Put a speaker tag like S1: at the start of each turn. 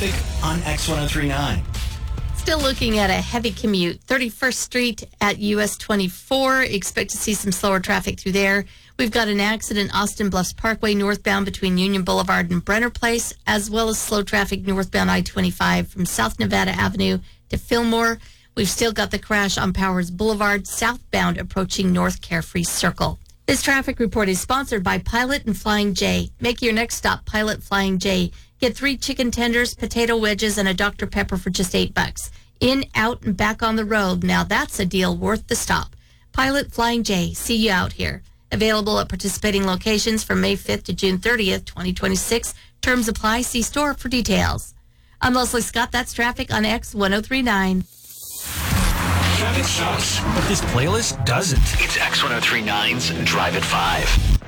S1: traffic on X1039.
S2: Still looking at a heavy commute. 31st Street at US 24. Expect to see some slower traffic through there. We've got an accident Austin Bluffs Parkway northbound between Union Boulevard and Brenner Place, as well as slow traffic northbound I-25 from South Nevada Avenue to Fillmore. We've still got the crash on Powers Boulevard southbound approaching North Carefree Circle. This traffic report is sponsored by Pilot and Flying J. Make your next stop Pilot Flying J. Get 3 chicken tenders, potato wedges, and a Dr. Pepper for just $8. In, out, and back on the road. Now that's a deal worth the stop. Pilot Flying J. See you out here. Available at participating locations from May 5th to June 30th, 2026. Terms apply. See store for details. I'm Leslie Scott. That's traffic on X1039.
S1: Traffic sucks, but this playlist doesn't.
S3: It's X1039's Drive at 5.